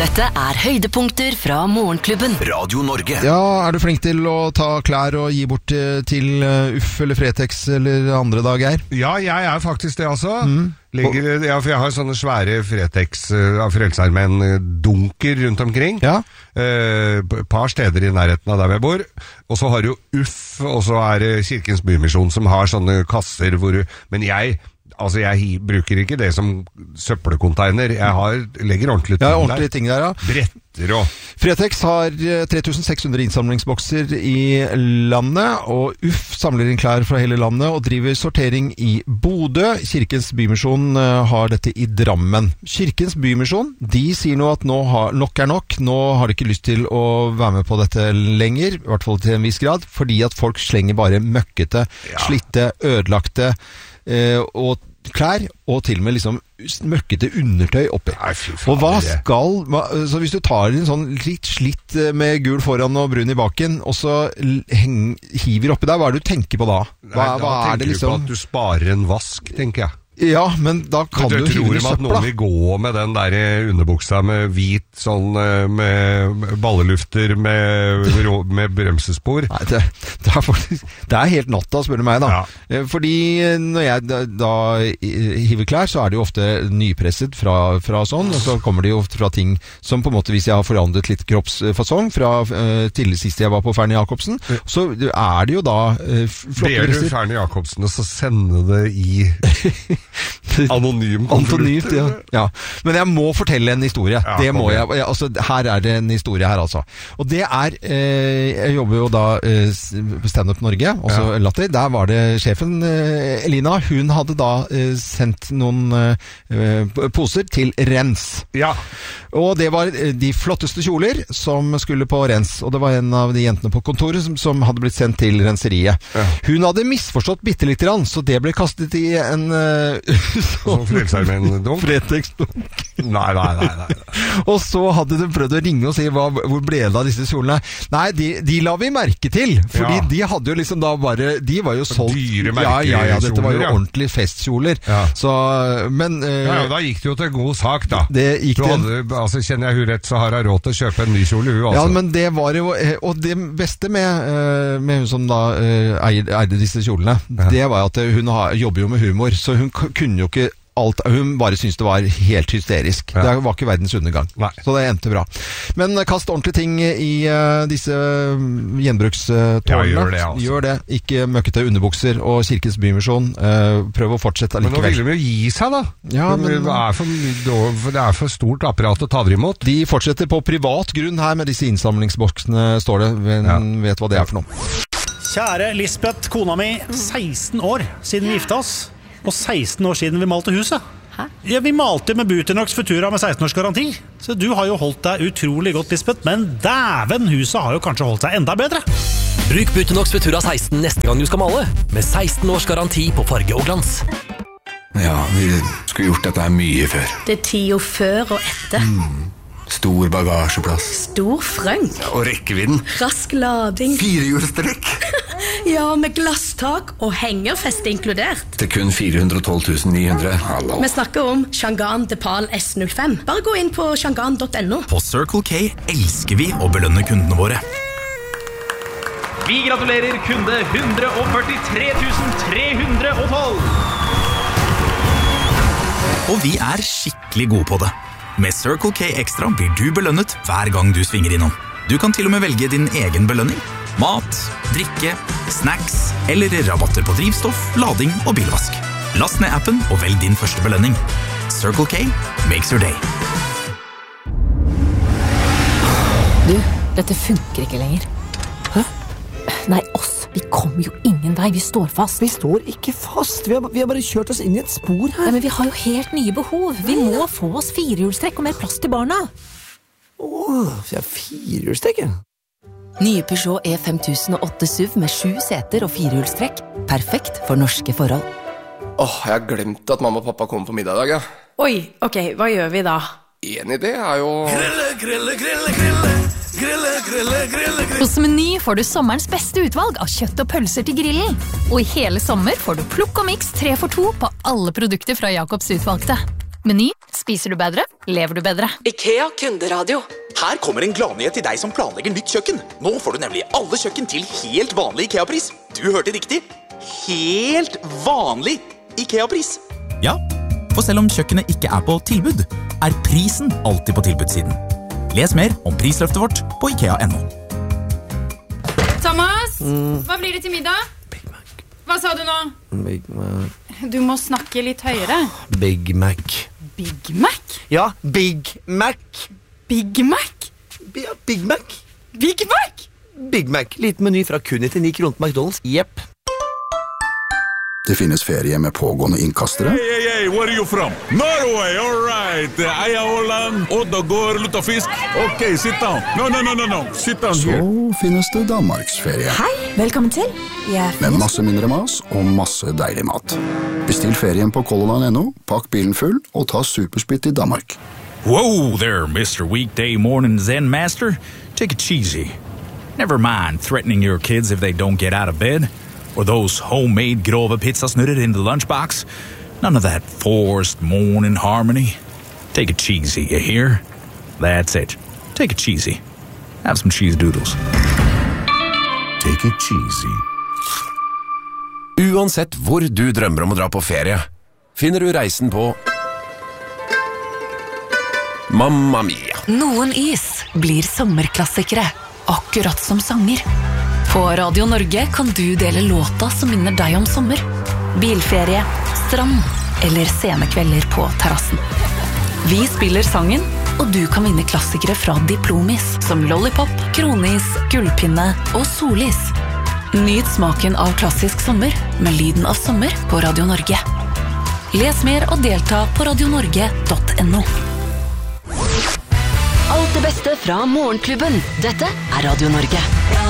Dette høydepunkter fra Morgenklubben. Radio Norge. Ja, du flink til å ta klær og gi bort til Uff eller Fretex eller andre dager? Ja, jeg faktisk det altså. For jeg har sånne svære Fretex av Frelsesarmeen dunker rundt omkring. Ja. Et par steder i nærheten av der jeg bor. Og så har du Uff, og så det Kirkens Bymisjon som har sånne kasser hvor du... Men jeg bruker ikke det som søppelkonteiner. Jeg legger ordentlige ting der. Ja, ordentlige ting der, ja. Bretter og... Fretex har 3600 innsamlingsbokser i landet, og Uff samler inn klær fra hele landet og driver sortering i Bodø. Kirkens Bymisjon har dette i Drammen. Kirkens Bymisjon, de sier nå at nok nok. Nå har de ikke lyst til å være med på dette lenger, i hvert fall til en viss grad, fordi at folk slenger bare møkkete, slitte, ødelagte og klær, og til og med liksom møkkete undertøy oppi. Og så hvis du tar en sånn litt slitt med gul foran og brun i baken, og så hiver oppi der, hva det du tenker på da? Da tenker du på at du sparer en vask, tenker jeg. Ja, men da kan du hive i søpla. At noen vil gå med den der underbuksa med hvit, sånn, med ballelufter, med bremsespor. Nei, det helt natta, spør du meg da. Ja. Fordi når jeg da hiver klær, så det jo ofte nypresset fra sånn, og så kommer det jo fra ting som på en måte, hvis jeg har forandret litt kroppsfasong fra til sist jeg var på Fernie Jacobsen, så det jo da flotte dresser. Ber du Fernie Jacobsen og så sende det i... Anonymt, ja. Men jeg må fortelle en historie. Det må jeg. Altså, her det en historie her, altså. Og det jeg jobber jo da Stand Up Norge, også Latter. Der var det sjefen, Elina. Hun hadde da sendt noen poser til Rens. Ja. Og det var de flotteste kjoler som skulle på Rens. Og det var en av de jentene på kontoret som hadde blitt sendt til renseriet. Ja. Hun hadde misforstått bitte litt, så det ble kastet i en sånn Frelsesarmeen-dunk? Fretex-dunk. Nei. Og så hadde de prøvd å ringe og si hvor ble det av disse kjolene. Nei, de la vi merke til, fordi de hadde jo liksom da bare, de var jo solgt. Dyre merkekjoler. Ja, dette var jo ordentlig festkjoler. Ja. Så, men... da gikk det jo til god sak da. Det gikk kjenner jeg hun rett, så har jeg råd til å kjøpe en ny kjole, hun altså. Ja, men det var jo, og det beste med hun som da eide disse kjolene, det var at hun jobber jo med humor, så hun kunne jo ikke alt, hun bare syntes det var helt hysterisk. Det var ikke verdens undergang. Nei. Så det endte bra. Men kast ordentlige ting i disse gjenbrukstårnene. Gjør det. Ikke møkkete underbukser og Kirkens Bymisjon. Prøv å fortsette likevel. Men nå vil de jo gi seg da. Ja, men det for stort apparat å ta dem imot. De fortsetter på privat grunn her med disse innsamlingsboksene, står det. Men vet hva det for noe. Kjære Lisbeth, kona mi, 16 år siden vi gifta oss. Og 16 år siden vi malte huset. Hæ? Ja, vi malte med Buternox Futura med 16 års garanti. Så du har jo holdt deg utrolig godt, Lisbeth. Men dæven, huset har jo kanskje holdt seg enda bedre. Bruk Buternox Futura 16 neste gang du skal male. Med 16 års garanti på farge og glans. Ja, vi skulle gjort dette her mye før. Det 10 år før og etter. Stor bagasjeplass. Stor frønk. Ja, og rekkevidden. Rask lading. 4-hjulstrekk. Ja, med glasstak og hengerfeste inkludert. Til kun 412 900. Hallo. Vi snakker om Changan Depal S05. Bare gå inn på changan.no. På Circle K elsker vi å belønne kundene våre. Vi gratulerer kunde 143 312. Og vi skikkelig gode på det. Med Circle K Extra blir du belønnet hver gang du svinger innom. Du kan til og med velge din egen belønning. Mat, drikke, snacks eller rabatter på drivstoff, lading og bilvask. Last ned appen og velg din første belønning. Circle K makes your day. Du, dette funker ikke lenger. Hæ? Nei, oss. Vi kommer jo ingen vei. Vi står fast. Vi står ikke fast. Vi har bare kjørt oss inn i et spor her. Nei, men vi har jo helt nye behov. Vi må få oss 4-hjulstrekk og mer plass til barna. Så jeg har 4-hjulstrekk, ja. Nye Peugeot E5008 SUV med 7 seter og 4-hjulstrekk. Perfekt for norske forhold. Jeg har glemt at mamma og pappa kommer på middag i dag, ja. Oi, ok, hva gjør vi da? En idé jo... Grille. Hos Meny får du sommerens beste utvalg av kjøtt og pølser til grillen. Og i hele sommer får du plukk og miks 3 for 2 på alle produkter fra Jacobs utvalgte. Meny, Spiser du bedre? Lever du bedre? IKEA kunderadio. Her kommer en gladnyhet til deg som planlegger nytt kjøkken. Nå får du nemlig alle kjøkken til helt vanlig IKEA-pris. Du hørte riktig. Helt vanlig IKEA-pris. Ja, for selv om kjøkkenet ikke på tilbud, prisen alltid på tilbudssiden. Les mer om prisløftet vårt på IKEA.no. Thomas, hva blir det til middag? Big Mac. Hva sa du nå? Big Mac. Du må snakke litt høyere. Big Mac. Big Mac? Ja, Big Mac. Big Mac? Ja, Big Mac. Big Mac? Big Mac. Liten meny fra kun 99 kroner på McDonald's. Jepp. Det finnes ferie med pågående innkastere. Hey, where are you from? Norway, all right. Eia Holland, Oddagård, Luttafisk. Ok, sit down. No. Sit down here. Så finnes det Danmarksferie. Hei, velkommen til. Med masse mindre mas og masse deilig mat. Bestill ferien på Colorland.no, pakk bilen full og ta supersplitt i Danmark. Whoa there, Mr. Weekday Morning Zen Master. Take it cheesy. Never mind threatening your kids if they don't get out of bed. Or those homemade grove pizzasnurrer in the lunchbox. None of that forced morning harmony. Take it cheesy, you hear? That's it. Take it cheesy. Have some cheese doodles. Take it cheesy. Uansett hvor du drømmer om å dra på ferie, finner du reisen på Mamma Mia. Noen is blir sommerklassikere, akkurat som sanger. På Radio Norge kan du dele låta som minner deg om sommer. Bilferie, strand eller sene kvelder på terrassen. Vi spiller sangen, og du kan vinne klassikere fra Diplomis, som Lollipop, Kronis, Gullpinne og Solis. Nyt smaken av klassisk sommer med lyden av sommer på Radio Norge. Les mer og delta på radionorge.no. Alt det beste fra Morgenklubben. Dette Radio Norge.